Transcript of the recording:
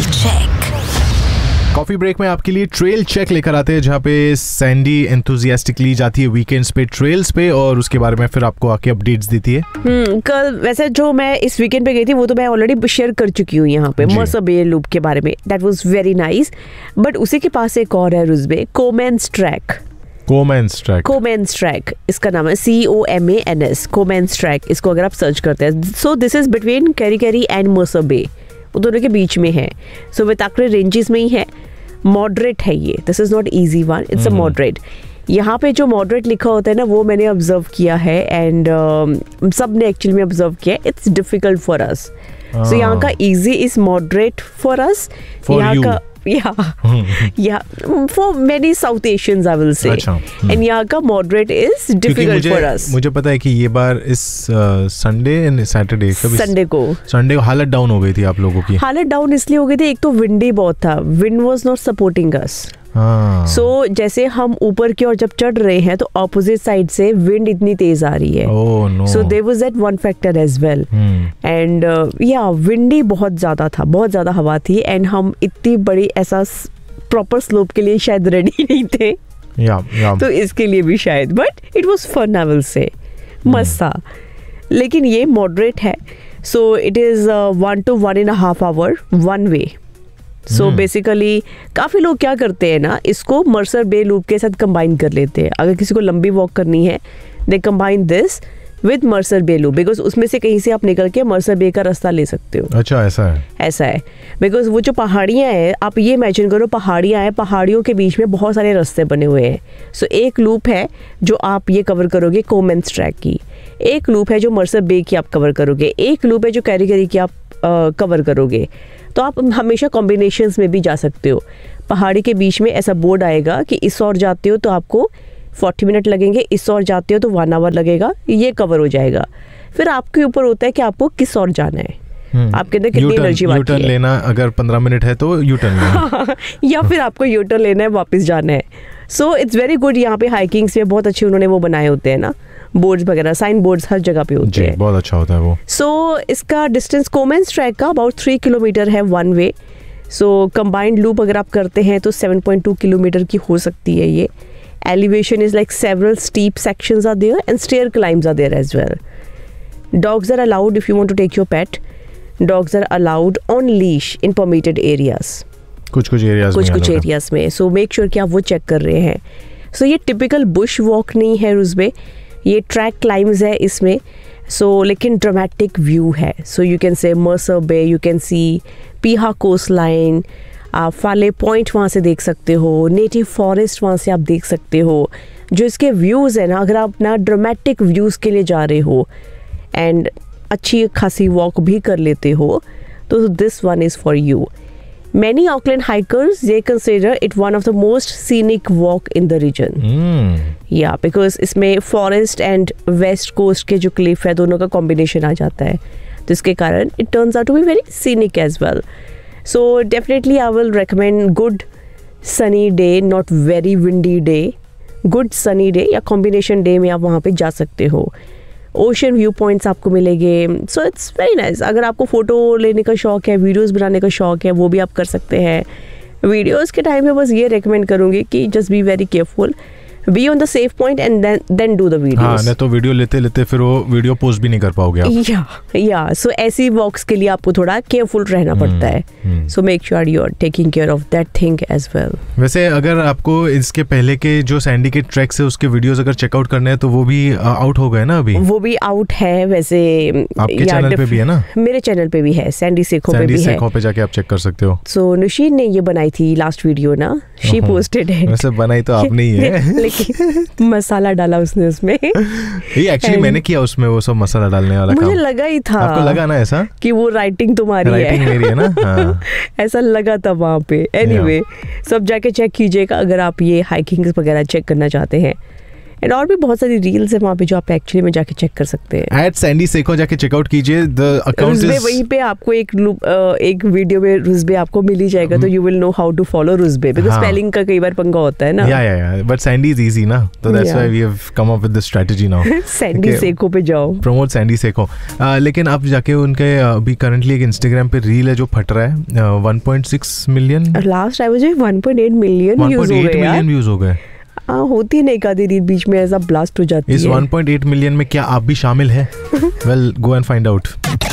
Check. Coffee break में आपके लिए ट्रेल चेक लेकर आते हैं, जहाँ पे सैंडी एंथुजियास्टिकली जाती है वीकेंड्स पे ट्रेल्स पे और उसके बारे में फिर आपको आके अपडेट्स देती है। कल वैसे जो मैं इस वीकेंड पे गई थी वो तो मैं ऑलरेडी शेयर कर चुकी हूँ यहाँ पे मर्सर बे लूप के बारे में। That was very nice. But उसी के पास एक और है रुज़बे, कोमेंस ट्रैक। कोमेंस ट्रैक इसका नाम है, COMANS, कोमेंस ट्रैक। इसको अगर आप सर्च करते हैं, so this is between carry and Mercer बे, वो दोनों के बीच में है। सो वेताक्रे रेंजेस में ही है। मॉडरेट है ये, this is not easy one, it's a moderate. यहाँ पे जो मॉडरेट लिखा होता है ना, वो मैंने ऑब्जर्व किया है एंड सब ने एक्चुअली में ऑब्जर्व किया है। It's difficult for us. सो यहाँ का easy is moderate for us. यहाँ का for many South Asians I will say. And यहाँ का moderate is difficult for us. मुझे पता है कि ये बार इस संडे एंड सैटरडे संडे को हालत डाउन हो गई थी आप लोगों की। हालत डाउन इसलिए हो गई थी, एक तो विंडी बहुत था, wind was not supporting us. सो जैसे हम ऊपर की ओर जब चढ़ रहे हैं तो ऑपोजिट साइड से विंड इतनी तेज आ रही है। So there was that one factor as well. And windy बहुत ज्यादा था, बहुत ज्यादा हवा थी एंड हम इतनी बड़ी ऐसा प्रॉपर स्लोप के लिए शायद रेडी नहीं थे। तो इसके लिए भी शायद, but it was fun I will say, मस्त था। लेकिन ये मॉडरेट है। So it is 1 to 1.5 hour one way. So basically काफ़ी लोग क्या करते हैं ना, इसको मर्सर बे लूप के साथ कंबाइन कर लेते हैं। अगर किसी को लंबी वॉक करनी है, they combine this with Mercer bay loop, because उसमें से कहीं से आप निकल के मर्सर बे का रास्ता ले सकते हो। अच्छा, ऐसा है बिकॉज वो जो पहाड़ियाँ हैं, आप ये इमेजिन करो पहाड़ियाँ हैं, पहाड़ियों के बीच में बहुत सारे रास्ते बने हुए हैं। सो एक लूप है जो आप ये कवर करोगे कोमेंस ट्रैक की, एक लूप है जो मर्सर बे की आप कवर करोगे, एक लूप है जो कैरी की आप कवर करोगे। तो आप हमेशा कॉम्बिनेशंस में भी जा सकते हो। पहाड़ी के बीच में ऐसा बोर्ड आएगा कि इस ओर जाते हो तो आपको 40 मिनट लगेंगे, इस ओर जाते हो तो 1 hour लगेगा, ये कवर हो जाएगा। फिर आपके ऊपर होता है कि आपको किस ओर जाना है, आपके अंदर कितनी एनर्जी बाकी है। यूटर्न लेना अगर 15 मिनट है तो यूटर्न लेना या फिर आपको यूटर्न लेना है, वापस जाना है। So it's very good. यहाँ पे हाइकिंग्स में बहुत अच्छे उन्होंने वो बनाए होते हैं ना, बोर्ड्स वगैरह, साइन बोर्ड्स हर जगह पे होते हैं। बहुत अच्छा होता है वो। सो इसका डिस्टेंस कोमेंस ट्रैक का अबाउट 3 किलोमीटर है वन वे। सो कंबाइंड लूप अगर आप करते हैं तो 7.2 किलोमीटर की हो सकती है ये। Elevation is like several steep sections are there and stair climbs are there as well. Dogs are allowed if you want to take your pet. Dogs are allowed on leash in permitted areas, कुछ areas में। So make sure कि आप वो check कर रहे हैं। सो ये typical Bush walk नहीं है रुज़बे, ये ट्रैक क्लाइम्स है इसमें। सो लेकिन ड्रामेटिक व्यू है। So you can say Mercer bay, you can see पीहा coast line, आप फाले पॉइंट वहाँ से देख सकते हो, नेटिव फॉरेस्ट वहाँ से आप देख सकते हो। जो इसके व्यूज़ है ना, अगर आप ना ड्रामेटिक व्यूज़ के लिए जा रहे हो एंड अच्छी खासी वॉक भी कर लेते हो, तो this one is for you. Many Auckland hikers, they consider it one of the most scenic walk in the region. Yeah, because इसमें forest and west coast के जो cliff है, दोनों का combination आ जाता है, तो इसके कारण it turns out to be very scenic as well. So definitely I will recommend good sunny day, not very windy day, good sunny day या combination day में आप वहाँ पे जा सकते हो। ओशन व्यू पॉइंट्स आपको मिलेंगे। So it's very nice. अगर आपको फ़ोटो लेने का शौक है, वीडियोस बनाने का शौक है, वो भी आप कर सकते हैं। वीडियोस के टाइम में बस ये रेकमेंड करूँगी कि just be very careful, be on the safe point and then do the videos. हाँ, नहीं तो वीडियो लेते लेते फिर वो वीडियो पोस्ट भी नहीं कर पाओगे आप। या सो ऐसी वॉक्स के लिए आपको थोड़ा केयरफुल रहना पड़ता है। So make sure you are taking care of that thing as well. वैसे अगर आपको इसके पहले के जो सैंडी के ट्रैक्स है उसके वीडियोस अगर चेकआउट करने हैं तो वो भी आउट हो गए ना अभी? वो भी आउट है वैसे, आपके चैनल पे भी है ना? मेरे चैनल पे भी है, सैंडी सेखो पे भी है। सेखो पे जाके आप चेक कर सकते हो। सो नुशीन ने ये बनाई थी लास्ट वीडियो ना, शी पोस्टेड है। वैसे बनाई तो आपने ही है लेकिन मसाला डाला उसने उसमें। ये एक्चुअली मैंने किया उसमें वो सब मसाला डालने वाला काम। मुझे लगा ही था। आपको लगा ना ऐसा कि वो राइटिंग तुम्हारी है? राइटिंग मेरी है ना। हाँ। ऐसा लगा था वहाँ पे। एनीवे सब जाके चेक कीजिएगा अगर आप ये हाइकिंग वगैरह चेक करना चाहते हैं। एंड और भी बहुत सारी रील्स है वहाँ पे जो आप एक्चुअली में जाके चेक कर सकते हैं। @Sandy Seco जाके चेकआउट कीजिए। द अकाउंट इज वहीं पे आपको एक वीडियो में रुजबे आपको मिल ही जाएगा, तो you will know how to follow रुजबे, because spelling का कई बार पंगा होता है ना। या बट सैंडी इज इजी ना, तो that's why we have come up with this strategy now. Sandy Seiko पे जाओ, प्रमोट सैंडी सेको। लेकिन आप जाके उनके अभी करंटली एक इंस्टाग्राम पे रील है जो फट रहा है, 1.6 million, last I was 1.8 million views हो गए। होती है ना एक आधी रील बीच में ऐसा ब्लास्ट हो जाती है। इस 1.8 मिलियन में क्या आप भी शामिल है? Well, go and find out.